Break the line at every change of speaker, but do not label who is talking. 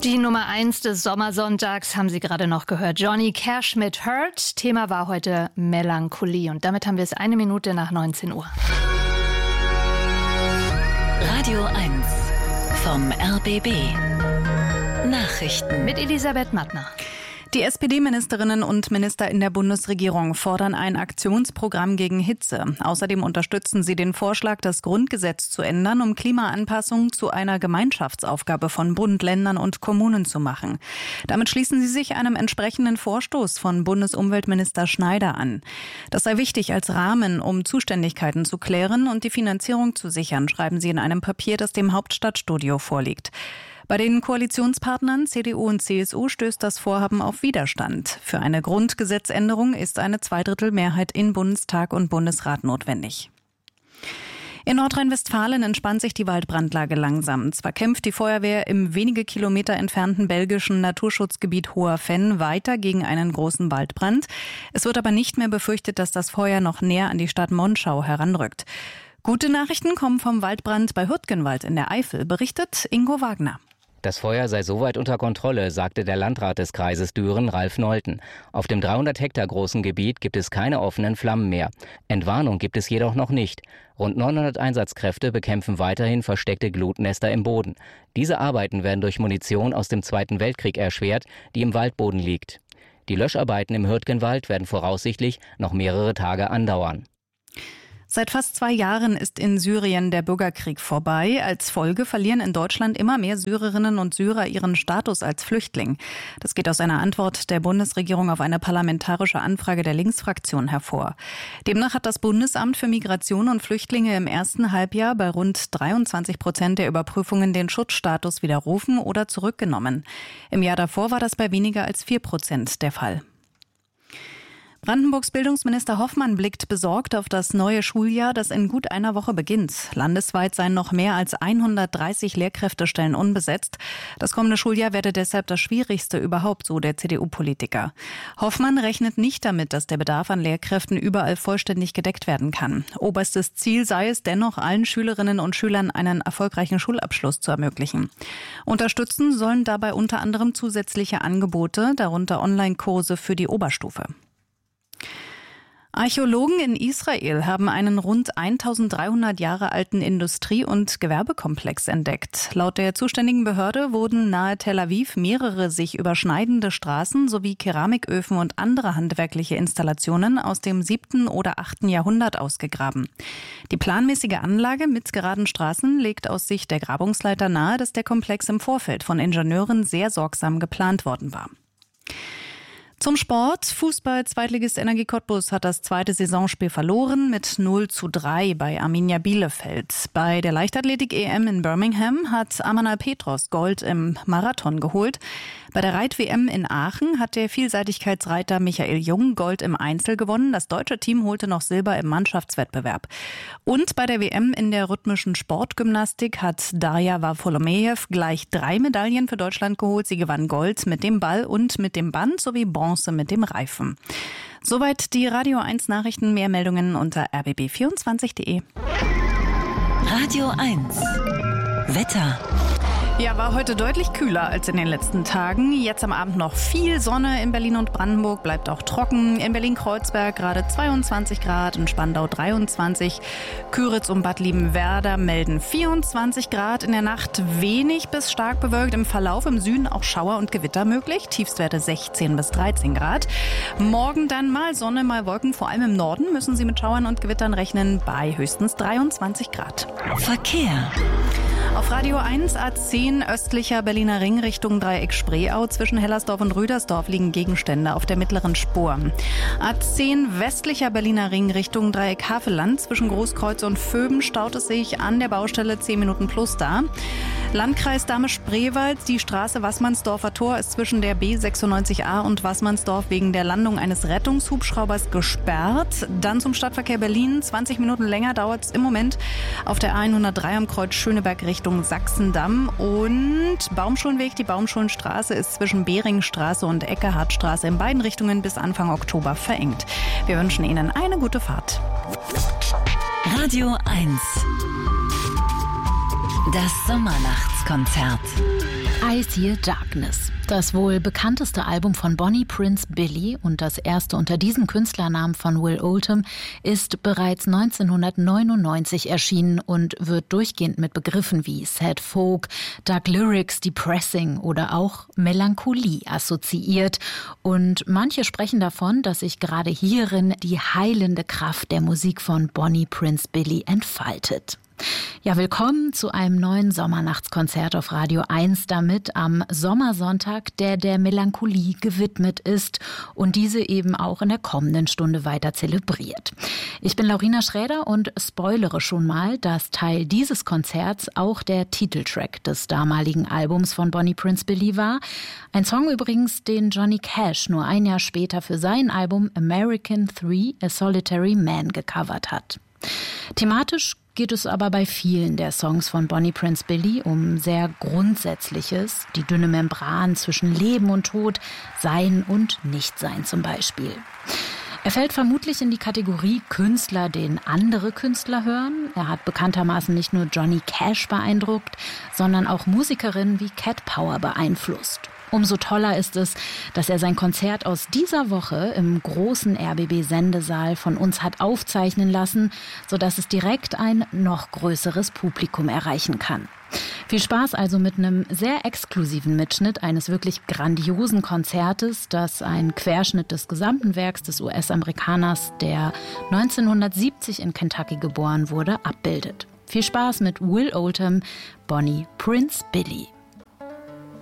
Die Nummer 1 des Sommersonntags haben Sie gerade noch gehört. Johnny Cash mit Hurt. Thema war heute Melancholie. Und damit haben wir es 1 Minute nach 19 Uhr.
Radio 1 vom RBB. Nachrichten
mit Elisabeth Mattner.
Die SPD-Ministerinnen und Minister in der Bundesregierung fordern ein Aktionsprogramm gegen Hitze. Außerdem unterstützen sie den Vorschlag, das Grundgesetz zu ändern, um Klimaanpassung zu einer Gemeinschaftsaufgabe von Bund, Ländern und Kommunen zu machen. Damit schließen sie sich einem entsprechenden Vorstoß von Bundesumweltminister Schneider an. Das sei wichtig als Rahmen, um Zuständigkeiten zu klären und die Finanzierung zu sichern, schreiben sie in einem Papier, das dem Hauptstadtstudio vorliegt. Bei den Koalitionspartnern CDU und CSU stößt das Vorhaben auf Widerstand. Für eine Grundgesetzänderung ist eine Zweidrittelmehrheit in Bundestag und Bundesrat notwendig. In Nordrhein-Westfalen entspannt sich die Waldbrandlage langsam. Zwar kämpft die Feuerwehr im wenige Kilometer entfernten belgischen Naturschutzgebiet Hoher Venn weiter gegen einen großen Waldbrand. Es wird aber nicht mehr befürchtet, dass das Feuer noch näher an die Stadt Monschau heranrückt. Gute Nachrichten kommen vom Waldbrand bei Hürtgenwald in der Eifel, berichtet Ingo Wagner.
Das Feuer sei soweit unter Kontrolle, sagte der Landrat des Kreises Düren, Ralf Nolten. Auf dem 300 Hektar großen Gebiet gibt es keine offenen Flammen mehr. Entwarnung gibt es jedoch noch nicht. Rund 900 Einsatzkräfte bekämpfen weiterhin versteckte Glutnester im Boden. Diese Arbeiten werden durch Munition aus dem Zweiten Weltkrieg erschwert, die im Waldboden liegt. Die Löscharbeiten im Hürtgenwald werden voraussichtlich noch mehrere Tage andauern.
Seit fast 2 Jahren ist in Syrien der Bürgerkrieg vorbei. Als Folge verlieren in Deutschland immer mehr Syrerinnen und Syrer ihren Status als Flüchtling. Das geht aus einer Antwort der Bundesregierung auf eine parlamentarische Anfrage der Linksfraktion hervor. Demnach hat das Bundesamt für Migration und Flüchtlinge im ersten Halbjahr bei rund 23% der Überprüfungen den Schutzstatus widerrufen oder zurückgenommen. Im Jahr davor war das bei weniger als 4% der Fall. Brandenburgs Bildungsminister Hoffmann blickt besorgt auf das neue Schuljahr, das in gut einer Woche beginnt. Landesweit seien noch mehr als 130 Lehrkräftestellen unbesetzt. Das kommende Schuljahr werde deshalb das schwierigste überhaupt, so der CDU-Politiker. Hoffmann rechnet nicht damit, dass der Bedarf an Lehrkräften überall vollständig gedeckt werden kann. Oberstes Ziel sei es dennoch, allen Schülerinnen und Schülern einen erfolgreichen Schulabschluss zu ermöglichen. Unterstützen sollen dabei unter anderem zusätzliche Angebote, darunter Online-Kurse für die Oberstufe. Archäologen in Israel haben einen rund 1300 Jahre alten Industrie- und Gewerbekomplex entdeckt. Laut der zuständigen Behörde wurden nahe Tel Aviv mehrere sich überschneidende Straßen sowie Keramiköfen und andere handwerkliche Installationen aus dem 7. oder 8. Jahrhundert ausgegraben. Die planmäßige Anlage mit geraden Straßen legt aus Sicht der Grabungsleiter nahe, dass der Komplex im Vorfeld von Ingenieuren sehr sorgsam geplant worden war. Zum Sport. Fußball-Zweitligist Energie Cottbus hat das zweite Saisonspiel verloren mit 0:3 bei Arminia Bielefeld. Bei der Leichtathletik-EM in Birmingham hat Amanal Petros Gold im Marathon geholt. Bei der Reit-WM in Aachen hat der Vielseitigkeitsreiter Michael Jung Gold im Einzel gewonnen. Das deutsche Team holte noch Silber im Mannschaftswettbewerb. Und bei der WM in der rhythmischen Sportgymnastik hat Darja Varfolomejew gleich 3 Medaillen für Deutschland geholt. Sie gewann Gold mit dem Ball und mit dem Band sowie Bronze mit dem Reifen. Soweit die Radio 1 Nachrichten. Mehr Meldungen unter rbb24.de.
Radio 1 Wetter.
Ja, war heute deutlich kühler als in den letzten Tagen. Jetzt am Abend noch viel Sonne in Berlin und Brandenburg, bleibt auch trocken. In Berlin-Kreuzberg gerade 22 Grad, in Spandau 23. Küritz und Bad Liebenwerda melden 24 Grad. In der Nacht wenig bis stark bewölkt. Im Verlauf im Süden auch Schauer und Gewitter möglich. Tiefstwerte 16 bis 13 Grad. Morgen dann mal Sonne, mal Wolken. Vor allem im Norden müssen Sie mit Schauern und Gewittern rechnen bei höchstens 23 Grad.
Verkehr.
Auf Radio 1 A10 östlicher Berliner Ring Richtung Dreieck Spreeau. Zwischen Hellersdorf und Rüdersdorf liegen Gegenstände auf der mittleren Spur. A10 westlicher Berliner Ring Richtung Dreieck Havelland. Zwischen Großkreuz und Vöben staut es sich an der Baustelle 10 Minuten plus da. Landkreis Dahme-Spreewald. Die Straße Wassmannsdorfer Tor ist zwischen der B96a und Wassmannsdorf wegen der Landung eines Rettungshubschraubers gesperrt. Dann zum Stadtverkehr Berlin. 20 Minuten länger dauert es im Moment auf der A103 am Kreuz Schöneberg Richtung Sachsendamm. Und Baumschulenweg, die Baumschulenstraße ist zwischen Beringstraße und Eckehardtstraße in beiden Richtungen bis Anfang Oktober verengt. Wir wünschen Ihnen eine gute Fahrt.
Radio 1 Das Sommernachtskonzert.
I See Darkness. Das wohl bekannteste Album von Bonnie Prince Billy und das erste unter diesem Künstlernamen von Will Oldham ist bereits 1999 erschienen und wird durchgehend mit Begriffen wie Sad Folk, Dark Lyrics, Depressing oder auch Melancholie assoziiert. Und manche sprechen davon, dass sich gerade hierin die heilende Kraft der Musik von Bonnie Prince Billy entfaltet. Ja, willkommen zu einem neuen Sommernachtskonzert auf Radio 1, damit am Sommersonntag, der Melancholie gewidmet ist und diese eben auch in der kommenden Stunde weiter zelebriert. Ich bin Laurina Schräder und spoilere schon mal, dass Teil dieses Konzerts auch der Titeltrack des damaligen Albums von Bonnie Prince Billy war. Ein Song übrigens, den Johnny Cash nur ein Jahr später für sein Album American 3: A Solitary Man gecovert hat. Thematisch geht es aber bei vielen der Songs von Bonnie Prince Billy um sehr Grundsätzliches, die dünne Membran zwischen Leben und Tod, Sein und Nichtsein zum Beispiel. Er fällt vermutlich in die Kategorie Künstler, den andere Künstler hören. Er hat bekanntermaßen nicht nur Johnny Cash beeindruckt, sondern auch Musikerinnen wie Cat Power beeinflusst. Umso toller ist es, dass er sein Konzert aus dieser Woche im großen RBB-Sendesaal von uns hat aufzeichnen lassen, sodass es direkt ein noch größeres Publikum erreichen kann. Viel Spaß also mit einem sehr exklusiven Mitschnitt eines wirklich grandiosen Konzertes, das einen Querschnitt des gesamten Werks des US-Amerikaners, der 1970 in Kentucky geboren wurde, abbildet. Viel Spaß mit Will Oldham, Bonnie Prince Billy.